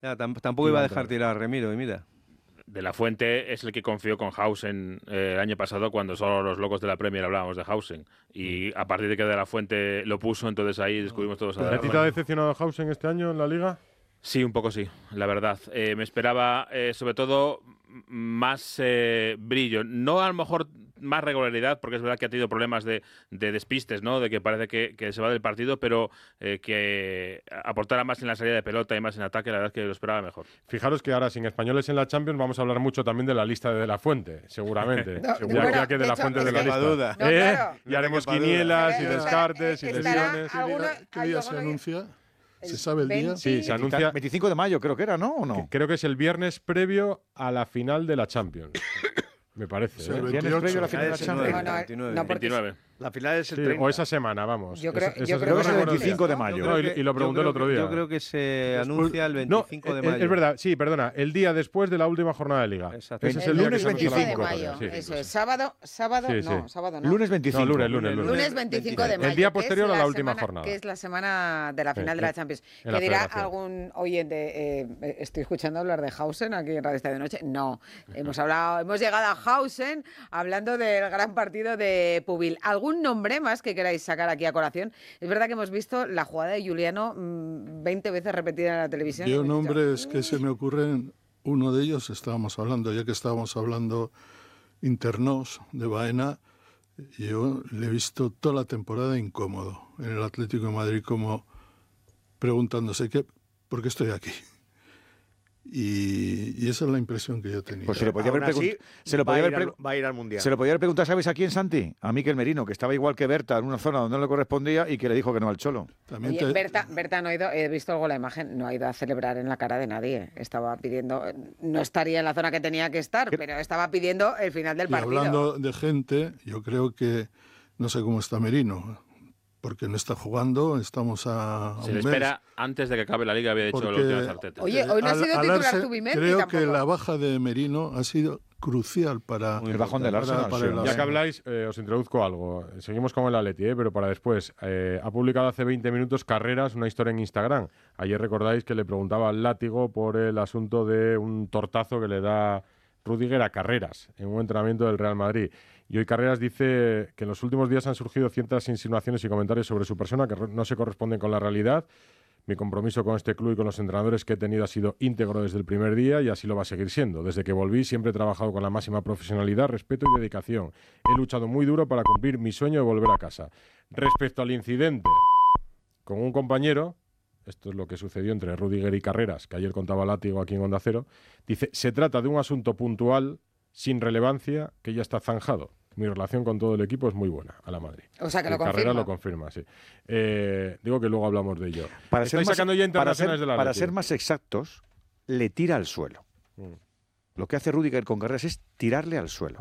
Ya, tampoco iba a dejar tirar a Remiro, y mira. De la Fuente es el que confió con Hausen el año pasado, cuando solo los locos de la Premier hablábamos de Hausen. Y a partir de que De la Fuente lo puso, entonces ahí descubrimos todos a De ¿A la ti te ha Fuente. decepcionado Hausen este año en la Liga? Sí, un poco sí, la verdad. Me esperaba, sobre todo, más brillo. No a lo mejor más regularidad, porque es verdad que ha tenido problemas de despistes, ¿no? De que parece que se va del partido, pero que aportara más en la salida de pelota y más en ataque, la verdad es que lo esperaba mejor. Fijaros que ahora, sin españoles en la Champions, vamos a hablar mucho también de la lista de la Fuente, seguramente. Ya que De la Fuente de la lista. duda. No, claro. Y haremos quinielas y Pero descartes y estará lesiones. ¿Qué día se anuncia? ¿Se sabe el día? Sí, se anuncia. 25 de mayo creo que era, ¿no? ¿O no? Creo que es el viernes previo a la final de la Champions. Me parece. Sí, el Viernes 28. previo a la final de la Champions. No, porque 29. La final es el Sí, 30. o esa semana, vamos. Yo creo- Eso yo es- creo que es el recuerdo 25 de día. mayo. No, y lo pregunté el otro día. Yo creo que se anuncia el 25 de mayo. Es verdad, sí, perdona, el día después de la última jornada de Liga. Exacto. Ese es El el día lunes que se anuncia la 25 de convocatoria, mayo. sí. Eso es. Sábado, Sí, no, sí. sábado no. Lunes 25. No, lunes. Lunes 25 de mayo. El día que es posterior a la última semana- jornada. Que es la semana de la final de la Champions. en la Que dirá Federación. algún oyente, estoy escuchando hablar de Hausen aquí en Radio Estadio Noche. No, hemos llegado a Hausen hablando del gran partido de Pubil. ¿Algún nombre más que queráis sacar aquí a colación? Es verdad que hemos visto la jugada de Juliano 20 veces repetida en la televisión. Yo Y hemos dicho, nombres que se me ocurren, uno de ellos estábamos hablando, ya que estábamos hablando internos de Baena, yo le he visto toda la temporada incómodo en el Atlético de Madrid, como preguntándose ¿por qué estoy aquí? Y esa es la impresión que yo tenía. Pues se le podía Aún haber así, va a ir al Mundial. Se lo podía haber preguntado, ¿sabes a quién, Santi? A Mikel Merino, que estaba igual que Berta en una zona donde no le correspondía y que le dijo que no al Cholo. También Oye, Berta no ha ido, he visto luego la imagen, no ha ido a celebrar en la cara de nadie. Estaba pidiendo, no estaría en la zona que tenía que estar, pero estaba pidiendo el final del y partido. hablando de gente, yo creo que no sé cómo está Merino, porque no está jugando, estamos a Se un le mes. espera antes de que acabe la Liga, había dicho Porque- la última Arteta. Oye, hoy no ha sido titular Arce, Zubimendi creo tampoco. que la baja de Merino ha sido crucial para El bajón del Arsenal, sí. el Ya que Arsenal. habláis, os introduzco algo. Seguimos con el Atleti, pero para después. Ha publicado hace 20 minutos Carreras una historia en Instagram. Ayer recordáis que le preguntaba al Látigo por el asunto de un tortazo que le da Rüdiger a Carreras en un entrenamiento del Real Madrid. Y hoy Carreras dice que en los últimos días han surgido ciertas insinuaciones y comentarios sobre su persona que no se corresponden con la realidad. Mi compromiso con este club y con los entrenadores que he tenido ha sido íntegro desde el primer día y así lo va a seguir siendo. Desde que volví siempre he trabajado con la máxima profesionalidad, respeto y dedicación. He luchado muy duro para cumplir mi sueño de volver a casa. Respecto al incidente con un compañero, esto es lo que sucedió entre Rüdiger y Carreras, que ayer contaba Látigo aquí en Onda Cero, dice, se trata de un asunto puntual, sin relevancia, que ya está zanjado. Mi relación con todo el equipo es muy buena, a la Madrid. O sea, que lo Carreras confirma. lo confirma, sí. Digo que luego hablamos de ello. Para Estáis sacando ya internacionales de la para Atleti. ser más exactos, le tira al suelo. Lo que hace Rüdiger con Carreras es tirarle al suelo.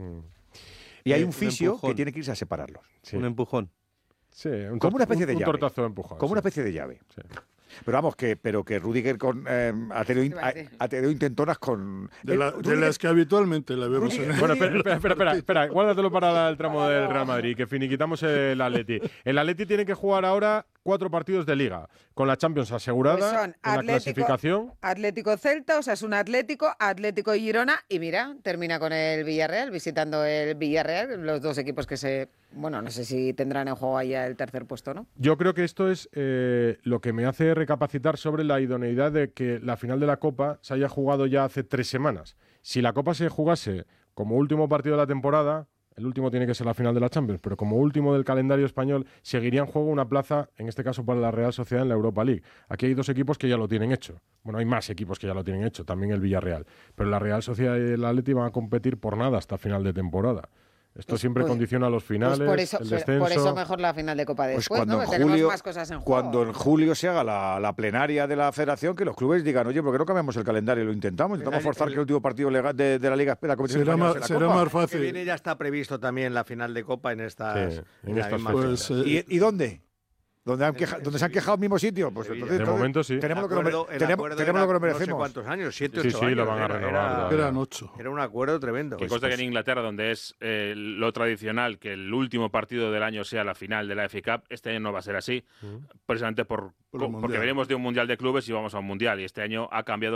Y hay un fisio empujón. que tiene que irse a separarros. Sí. Un empujón. Sí, Como una especie de un llave. tortazo de empujón. Como sí. una especie de llave. Sí. Pero vamos, que Rüdiger ha tenido intentonas con... De las que habitualmente la vemos en Bueno, espera, guárdatelo para el tramo del Real Madrid, que finiquitamos el Atleti. El Atleti tiene que jugar ahora 4 partidos de Liga, con la Champions asegurada Pues son en la clasificación. Atlético Celta, Osasuna Atlético, Atlético Girona y mira, termina con el Villarreal, visitando el Villarreal, los dos equipos que bueno, no sé si tendrán en juego allá el tercer puesto, ¿no? Yo creo que esto es lo que me hace recapacitar sobre la idoneidad de que la final de la Copa se haya jugado ya hace 3 semanas. Si la Copa se jugase como último partido de la temporada, el último tiene que ser la final de la Champions, pero como último del calendario español, seguiría en juego una plaza, en este caso para la Real Sociedad, en la Europa League. Aquí hay 2 equipos que ya lo tienen hecho. Bueno, hay más equipos que ya lo tienen hecho, también el Villarreal. Pero la Real Sociedad y el Atleti van a competir por nada hasta final de temporada. Esto siempre condiciona los finales, por eso, el descenso. por eso mejor la final de Copa Pues después, cuando ¿no? en Que tenemos julio, más cosas en juego. cuando en julio se haga la plenaria de la Federación, que los clubes digan, oye, ¿por qué no cambiamos el calendario y lo intentamos forzar que el último partido de la Liga de la competición será española sea la Copa? más Que fácil. viene ya está previsto también la final de Copa en estas, Sí, en en la estas misma fechas. fecha. Pues, ¿Y dónde? ¿Donde se han quejado al mismo sitio? Pues entonces, De momento sí. tenemos lo que El tenemos lo que nos No sé merecemos. cuántos años, 7 Sí, 8 sí, años. lo van a renovar todavía. eran 8. Era un acuerdo tremendo. Que consta que en Inglaterra, donde es lo tradicional que el último partido del año sea la final de la FA Cup, este año no va a ser así, precisamente Por el porque Mundial. venimos de un Mundial de Clubes y vamos a un Mundial, y este año ha cambiado